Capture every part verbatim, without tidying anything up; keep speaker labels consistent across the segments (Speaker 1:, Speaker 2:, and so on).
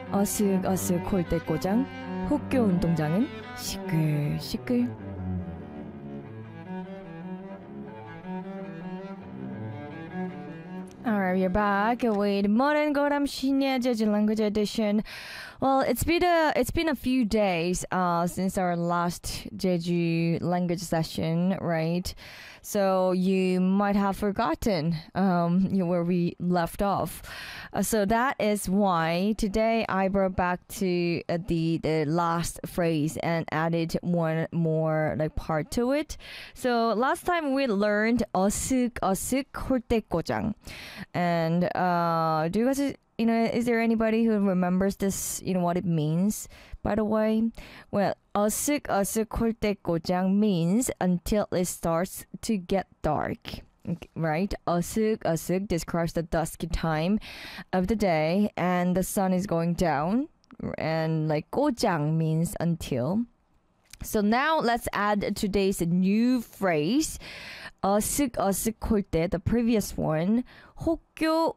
Speaker 1: 어슥어슥 콜대고장 혹교 운동장은 시끌시끌. Alright, we're back with Modern Goram Shinya Jeju Language Edition. Well, it's been a it's been a few days uh since our last Jeju language session, right? So you might have forgotten um you know, where we left off. Uh, so that is why today I brought back to uh, the the last phrase and added one more like part to it. So last time we learned 어슥 어슥 홀대고장. And uh, do you guys, you know, is there anybody who remembers this, you know, what it means, by the way? Well, 어슥 어슥 홀대고장 means until it starts to get dark. Right? 어슥 어슥 describes the dusky time of the day and the sun is going down. And like 고장 means until. So now let's add today's new phrase. 어슥 어슥 홀대, the previous one. 혹교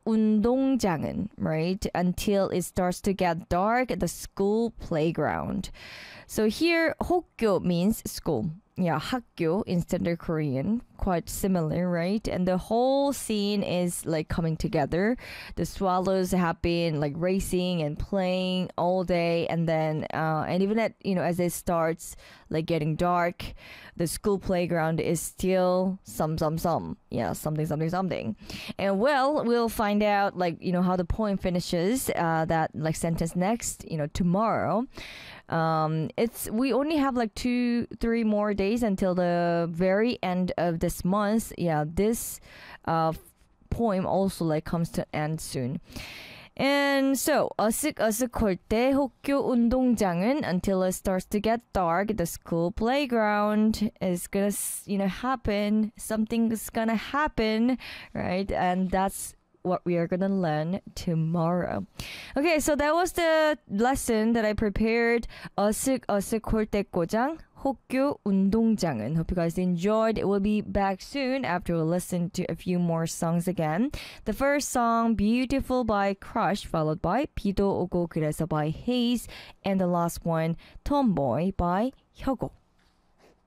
Speaker 1: 운동장은, right? Until it starts to get dark at the school playground. So here, 혹교 means school. Yeah, 학교 in Standard Korean. Quite similar, right? And the whole scene is like coming together. The swallows have been like racing and playing all day, and then uh, and even at you know as it starts like getting dark, the school playground is still some some some yeah something something something. And well, we'll find out like you know how the poem finishes. Uh, that like sentence next you know tomorrow. Um, it's we only have like two three more days until the very end of this month. Yeah, this uh poem also like comes to end soon. And so 어슥 어슥 홀대 혹교 운동장은 until it starts to get dark the school playground is gonna you know happen, something's gonna happen, right? And that's what we are gonna learn tomorrow. Okay, so that was the lesson that I prepared. 어슥 어슥 홀대고장 혹교 운동장은. Hope you guys enjoyed. It will be back soon after we listen to a few more songs again. The first song, Beautiful by Crush, followed by 비도 오고 그래서 by Haze, and the last one, Tomboy by 혁오.